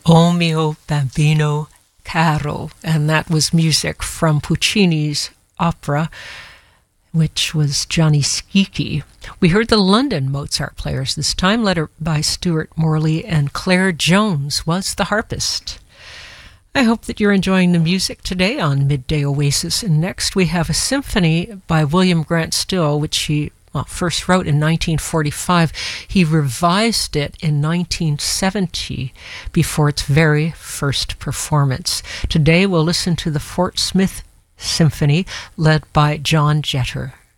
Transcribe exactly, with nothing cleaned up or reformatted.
O mio bambino caro, and that was music from Puccini's opera, which was Gianni Schicchi. We heard the London Mozart players this time, led by Stuart Morley, and Claire Jones was the harpist. I hope that you're enjoying the music today on Midday Oasis. And next we have a symphony by William Grant Still, which he well, first wrote in nineteen forty-five. He revised it in nineteen seventy before its very first performance. Today we'll listen to the Fort Smith Symphony, led by John Jeter.